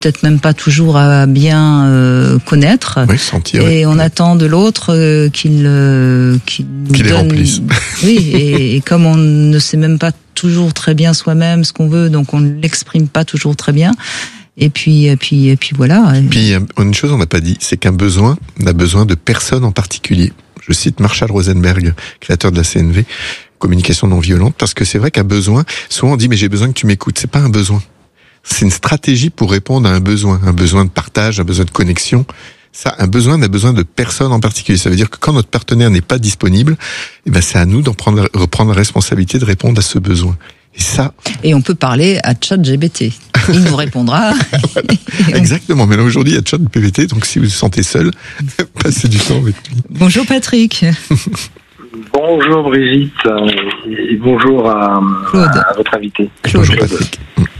peut-être même pas toujours à bien connaître. Oui, sentir. Et on attend de l'autre qu'il nous les donne. remplisse. Oui, et comme on ne sait même pas toujours très bien soi-même ce qu'on veut, donc on ne l'exprime pas toujours très bien. Et puis voilà. Puis une chose on n'a pas dit, c'est qu'un besoin n'a besoin de personne en particulier. Je cite Marshall Rosenberg, créateur de la CNV, communication non violente, parce que c'est vrai qu'un besoin, souvent on dit mais j'ai besoin que tu m'écoutes. C'est pas un besoin. C'est une stratégie pour répondre à un besoin de partage, un besoin de connexion. Ça, un besoin n'a besoin de personne en particulier. Ça veut dire que quand notre partenaire n'est pas disponible, c'est à nous reprendre la responsabilité de répondre à ce besoin. Et on peut parler à ChatGPT. Il nous répondra. Exactement. Mais là, aujourd'hui, il y a ChatGPT, donc si vous vous sentez seul, passez du temps avec lui. Bonjour Patrick. Bonjour Brigitte. Et bonjour à votre invité. Claude. Bonjour Patrick.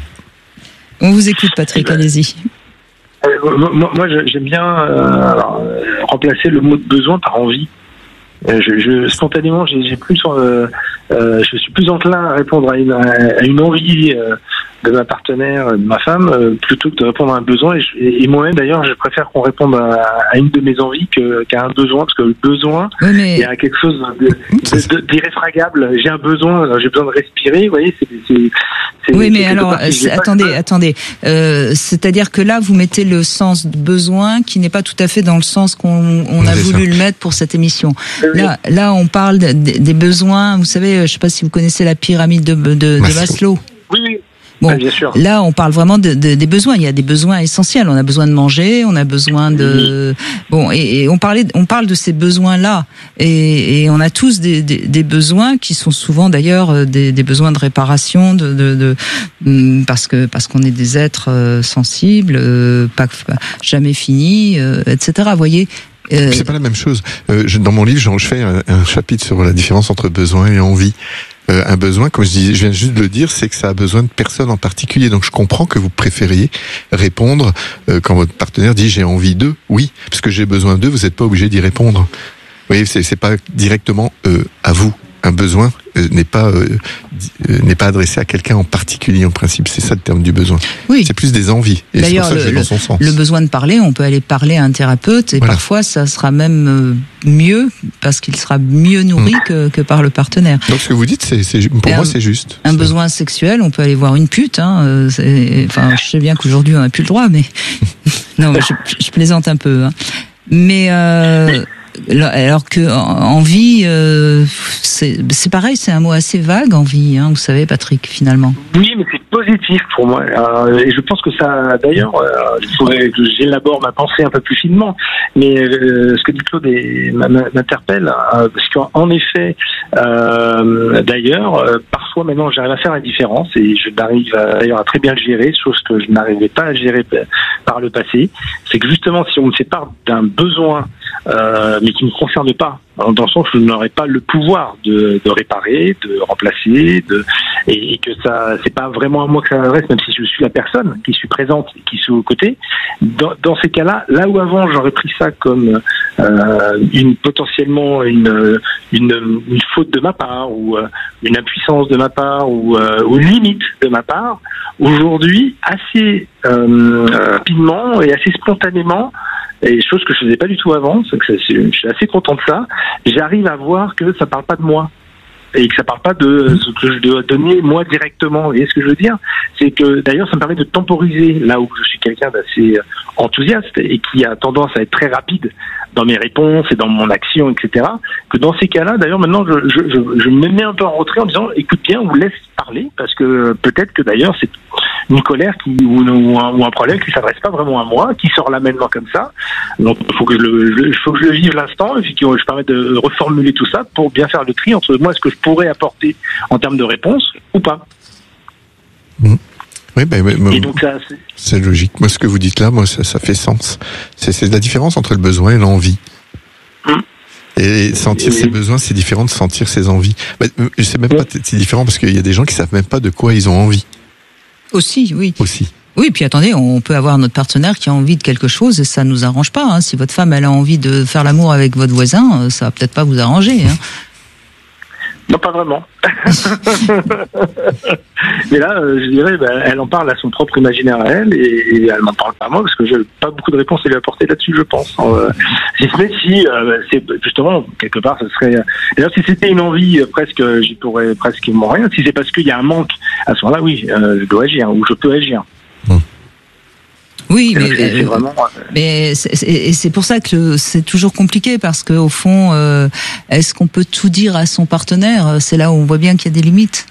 On vous écoute Patrick, allez-y. Moi, j'aime bien remplacer le mot de besoin par envie. Spontanément, je suis plus enclin à répondre à une envie de ma partenaire, de ma femme, plutôt que de répondre à un besoin. Et moi-même, d'ailleurs, je préfère qu'on réponde à une de mes envies qu'à un besoin, parce que le besoin, il y a quelque chose d'irréfragable. J'ai un besoin, alors j'ai besoin de respirer. Vous voyez, oui, mais alors, attendez. C'est-à-dire que là, vous mettez le sens de besoin qui n'est pas tout à fait dans le sens qu'on a voulu le mettre pour cette émission. Là, on parle des besoins. Vous savez, je ne sais pas si vous connaissez la pyramide de Maslow. Oui. Bon, bien sûr. Là, on parle vraiment des besoins. Il y a des besoins essentiels. On a besoin de manger, on a besoin de... Bon, et on parle de ces besoins-là. Et on a tous des besoins qui sont souvent d'ailleurs des besoins de réparation, parce qu'on est des êtres sensibles, pas jamais finis, etc. Vous voyez. C'est pas la même chose. Dans mon livre, je fais un chapitre sur la différence entre besoin et envie. Un besoin, comme je viens juste de le dire, c'est que ça a besoin de personne en particulier. Donc je comprends que vous préfériez répondre quand votre partenaire dit j'ai envie d'eux. Oui, parce que j'ai besoin d'eux, vous n'êtes pas obligé d'y répondre. Vous voyez, c'est pas directement à vous. Un besoin n'est pas adressé à quelqu'un en particulier en principe. C'est ça le terme du besoin. Oui. C'est plus des envies. Et d'ailleurs, c'est pour ça que je vais dans son sens. Le besoin de parler, on peut aller parler à un thérapeute et parfois ça sera même mieux parce qu'il sera mieux nourri que par le partenaire. Donc ce que vous dites, pour moi, c'est juste. Un besoin sexuel, on peut aller voir une pute. Je sais bien qu'aujourd'hui on n'a plus le droit, mais non, je plaisante un peu. Mais alors que envie, c'est pareil, c'est un mot assez vague, envie, vous savez, Patrick, finalement. Oui, mais c'est positif pour moi. Et je pense que ça, d'ailleurs, il faudrait que j'élabore ma pensée un peu plus finement. Mais ce que dit Claude m'interpelle, parce qu'en effet, d'ailleurs, parfois maintenant j'arrive à faire la différence et je n'arrive d'ailleurs à très bien le gérer, chose que je n'arrivais pas à gérer par le passé. C'est que justement, si on me sépare d'un besoin, mais qui ne me concerne pas, dans le sens où je n'aurais pas le pouvoir de réparer, de remplacer, et que ça, c'est pas vraiment à moi que ça s'adresse, même si je suis la personne qui suis présente et qui suis aux côtés. Dans ces cas-là, là où avant j'aurais pris ça comme potentiellement une faute de ma part ou une impuissance de ma part ou une limite de ma part, aujourd'hui, assez rapidement et assez spontanément, et chose que je faisais pas du tout avant, c'est que je suis assez content de ça, j'arrive à voir que ça parle pas de moi. Et que ça parle pas de ce que je dois donner moi directement. Vous voyez ce que je veux dire? C'est que d'ailleurs ça me permet de temporiser là où je suis quelqu'un d'assez enthousiaste et qui a tendance à être très rapide dans mes réponses et dans mon action, etc. Que dans ces cas-là, d'ailleurs maintenant je me mets un peu en retrait en disant écoute bien, on laisse parler, parce que peut-être que d'ailleurs c'est une colère ou un problème qui s'adresse pas vraiment à moi, qui sort là maintenant comme ça. Donc il faut que je le vive l'instant et puis que je permette de reformuler tout ça pour bien faire le tri entre moi, ce que je pourrais apporter en termes de réponse ou pas. Oui, et donc c'est logique. Moi, ce que vous dites là, ça fait sens. C'est la différence entre le besoin et l'envie. Et sentir ses besoins, c'est différent de sentir ses envies. Je sais même pas, c'est différent parce qu'il y a des gens qui savent même pas de quoi ils ont envie. Aussi, oui. Aussi. Oui, puis attendez, on peut avoir notre partenaire qui a envie de quelque chose et ça nous arrange pas. Si votre femme elle a envie de faire l'amour avec votre voisin, ça va peut-être pas vous arranger. Non, pas vraiment. Mais là, je dirais, elle en parle à son propre imaginaire à elle, et elle m'en parle pas à moi, parce que j'ai pas beaucoup de réponses à lui apporter là-dessus, je pense. Si ce n'est si, c'est justement, quelque part, ce serait... D'ailleurs, si c'était une envie, presque, j'y pourrais presque rien. Si c'est parce qu'il y a un manque, à ce moment-là, oui, je dois agir, ou je peux agir. Oui, mais c'est pour ça que c'est toujours compliqué, parce que au fond, est-ce qu'on peut tout dire à son partenaire? C'est là où on voit bien qu'il y a des limites.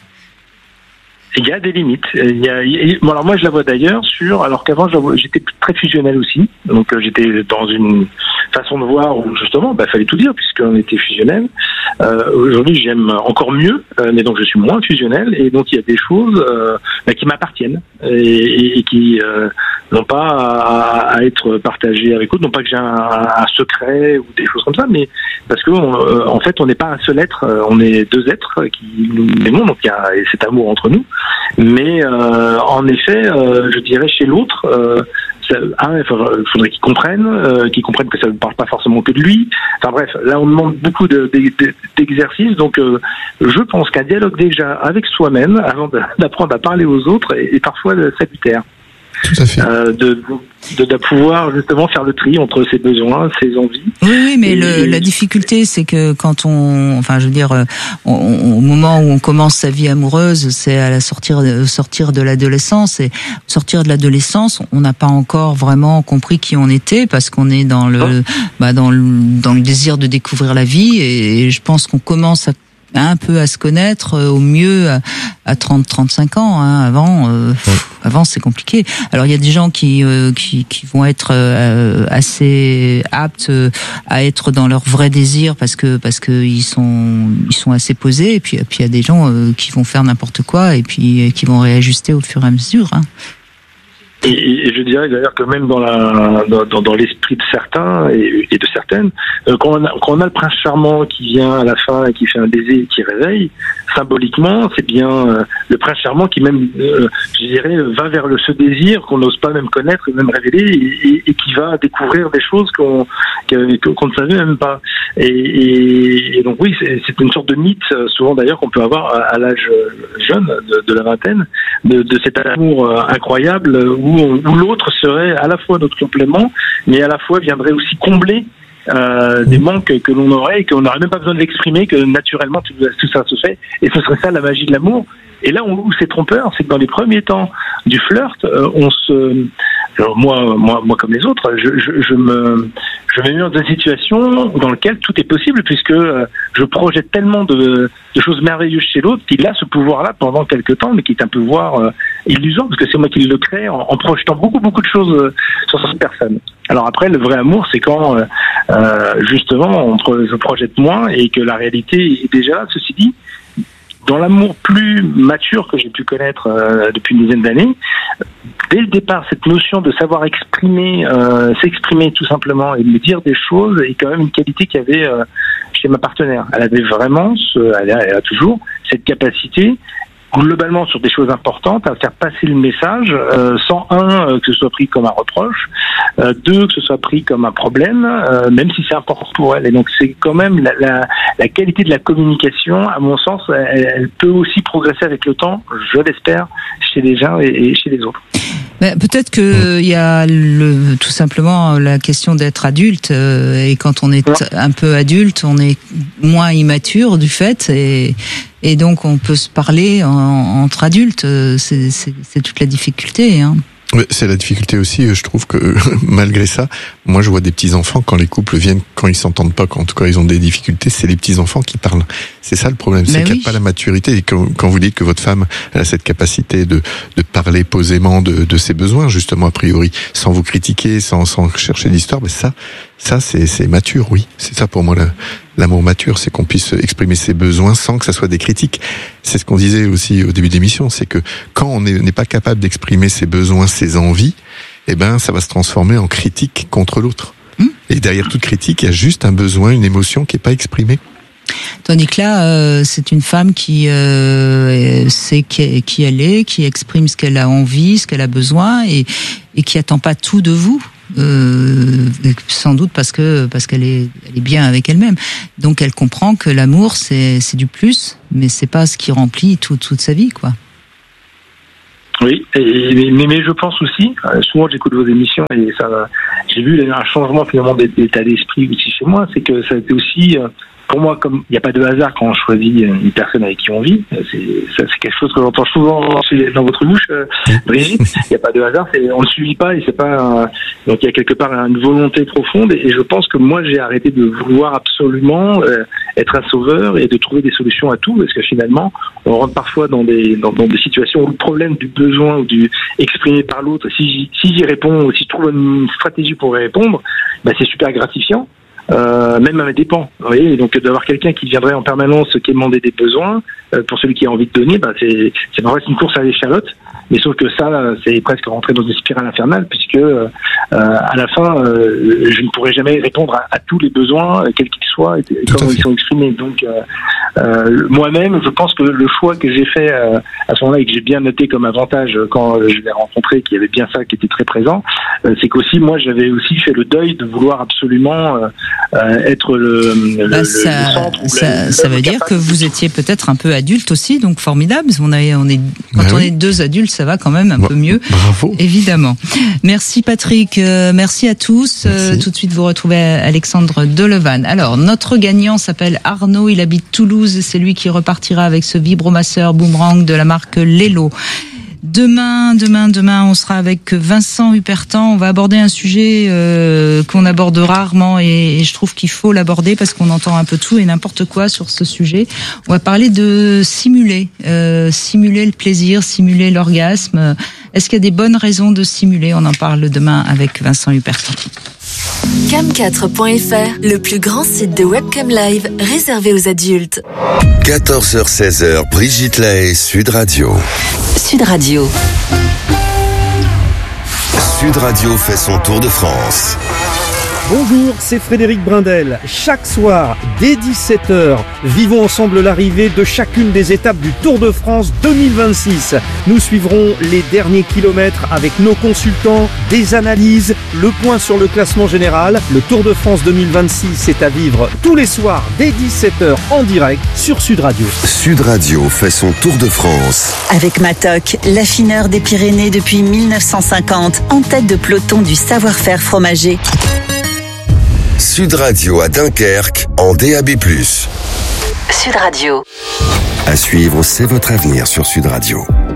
Il y a des limites. Bon, alors moi je la vois d'ailleurs alors qu'avant j'étais très fusionnel aussi, donc j'étais dans une façon de voir où justement fallait tout dire puisqu'on était fusionnel. Aujourd'hui j'aime encore mieux, mais donc je suis moins fusionnel, et donc il y a des choses qui m'appartiennent et qui n'ont pas à être partagées avec d'autres, non pas que j'ai un secret ou des choses comme ça, mais parce que en fait on n'est pas un seul être, on est deux êtres qui nous aimons, donc il y a cet amour entre nous. Mais en effet, je dirais chez l'autre, il faudrait qu'il comprenne que ça ne parle pas forcément que de lui. Enfin bref, là on demande beaucoup d'exercices, donc je pense qu'un dialogue déjà avec soi-même, avant d'apprendre à parler aux autres, est parfois salutaire. Tout à fait. De pouvoir justement faire le tri entre ses besoins, ses envies. Oui, mais la difficulté, c'est que quand au moment où on commence sa vie amoureuse, c'est à sortir de l'adolescence, et sortir de l'adolescence, on n'a pas encore vraiment compris qui on était, parce qu'on est dans le désir de découvrir la vie, et je pense qu'on commence un peu à se connaître au mieux à 30-35 ans. Avant c'est compliqué. Alors il y a des gens qui vont être assez aptes à être dans leur vrai désir parce que ils sont assez posés, et puis il y a des gens qui vont faire n'importe quoi et puis qui vont réajuster au fur et à mesure. Et je dirais d'ailleurs que même dans l'esprit de certains et de certaines, quand on a le prince charmant qui vient à la fin et qui fait un baiser et qui réveille, symboliquement, c'est bien le prince charmant qui même, je dirais, va vers ce désir qu'on n'ose pas même connaître et même révéler, et qui va découvrir des choses qu'on ne savait même pas. Et donc oui, c'est une sorte de mythe, souvent d'ailleurs, qu'on peut avoir à l'âge jeune de la vingtaine, de cet amour incroyable où l'autre serait à la fois notre complément, mais à la fois viendrait aussi combler des manques que l'on aurait et qu'on n'aurait même pas besoin de l'exprimer, que naturellement tout ça se fait, et ce serait ça la magie de l'amour. Et là où c'est trompeur, c'est que dans les premiers temps du flirt, alors moi comme les autres, je me mets dans une situation dans laquelle tout est possible, puisque je projette tellement de choses merveilleuses chez l'autre qu'il a ce pouvoir-là pendant quelque temps, mais qui est un pouvoir illusoire, parce que c'est moi qui le crée en projetant beaucoup de choses sur cette personne. Alors après, le vrai amour, c'est quand justement je projette moins et que la réalité est déjà là. Ceci dit, dans l'amour plus mature que j'ai pu connaître depuis une dizaine d'années, dès le départ, cette notion de savoir s'exprimer tout simplement et de me dire des choses est quand même une qualité qu'il y avait chez ma partenaire. Elle avait vraiment, elle a toujours cette capacité, globalement sur des choses importantes, à faire passer le message sans que ce soit pris comme un reproche, deux, que ce soit pris comme un problème, même si c'est important pour elle. Et donc c'est quand même la qualité de la communication, à mon sens, elle peut aussi progresser avec le temps, je l'espère, chez les gens et chez les autres. Peut-être que il y a tout simplement la question d'être adulte, et quand on est un peu adulte, on est moins immature du fait, et donc on peut se parler entre adultes. C'est toute la difficulté. Oui, c'est la difficulté aussi, je trouve que malgré ça, moi je vois des petits-enfants, quand les couples viennent, quand ils s'entendent pas, quand en tout cas ils ont des difficultés, c'est les petits-enfants qui parlent. C'est ça le problème, c'est qu'il n'y a pas la maturité. Et quand vous dites que votre femme elle a cette capacité de parler posément de ses besoins, justement a priori, sans vous critiquer, sans chercher d'histoire, ça c'est mature, oui. C'est ça pour moi l'amour mature, c'est qu'on puisse exprimer ses besoins sans que ça soit des critiques. C'est ce qu'on disait aussi au début de l'émission, c'est que quand on n'est pas capable d'exprimer ses besoins, ses envies, ça va se transformer en critique contre l'autre. Et derrière toute critique, il y a juste un besoin, une émotion qui n'est pas exprimée. Tandis que là, c'est une femme qui sait qui elle est, qui exprime ce qu'elle a envie, ce qu'elle a besoin, et qui attend pas tout de vous. sans doute parce qu'elle est bien avec elle-même. Donc elle comprend que l'amour c'est du plus, mais c'est pas ce qui remplit toute sa vie, quoi. Oui, mais je pense aussi, souvent j'écoute vos émissions et j'ai vu un changement finalement d'état d'esprit aussi chez moi, c'est que ça a été aussi, pour moi, comme il n'y a pas de hasard quand on choisit une personne avec qui on vit, c'est quelque chose que j'entends souvent dans votre bouche, Brigitte, il n'y a pas de hasard, on ne le suit pas et c'est pas, donc il y a quelque part une volonté profonde et je pense que moi j'ai arrêté de vouloir absolument être un sauveur et de trouver des solutions à tout, parce que finalement on rentre parfois dans des situations où le problème du besoin ou du exprimé par l'autre, si j'y réponds ou si je trouve une stratégie pour y répondre, c'est super gratifiant. Même à mes dépens. Vous voyez, donc d'avoir quelqu'un qui viendrait en permanence quémander des besoins pour celui qui a envie de donner, c'est vrai, c'est une course à l'échalote. Mais sauf que ça, c'est presque rentrer dans une spirale infernale, puisque à la fin, je ne pourrai jamais répondre à tous les besoins, quels qu'ils soient, et comment ils sont exprimés. Donc moi-même, je pense que le choix que j'ai fait à ce moment-là et que j'ai bien noté comme avantage quand je l'ai rencontré, qu'il y avait bien ça qui était très présent, c'est qu'aussi moi j'avais aussi fait le deuil de vouloir absolument être le centre. Ça veut dire que vous étiez peut-être un peu adulte aussi, donc formidable. On est deux adultes, ça va quand même un peu mieux. Bravo. Évidemment. Merci Patrick, merci à tous. Tout de suite vous retrouvez Alexandre Delevanne. Alors notre gagnant s'appelle Arnaud, il habite Toulouse et c'est lui qui repartira avec ce vibromasseur boomerang de la marque Lelo. Demain, on sera avec Vincent Hupertan. On va aborder un sujet qu'on aborde rarement et je trouve qu'il faut l'aborder parce qu'on entend un peu tout et n'importe quoi sur ce sujet. On va parler de simuler le plaisir, simuler l'orgasme. Est-ce qu'il y a des bonnes raisons de simuler ? On en parle demain avec Vincent Hupertan. Cam4.fr, le plus grand site de webcam live réservé aux adultes. 14h-16h, Brigitte Lahaie, Sud Radio. Sud Radio. Sud Radio fait son tour de France. Bonjour, c'est Frédéric Brindel. Chaque soir, dès 17h, vivons ensemble l'arrivée de chacune des étapes du Tour de France 2026. Nous suivrons les derniers kilomètres avec nos consultants, des analyses, le point sur le classement général. Le Tour de France 2026 est à vivre tous les soirs dès 17h en direct sur Sud Radio. Sud Radio fait son Tour de France. Avec Matok, l'affineur des Pyrénées depuis 1950, en tête de peloton du savoir-faire fromager. Sud Radio à Dunkerque, en DAB+. Sud Radio. À suivre, c'est votre avenir sur Sud Radio.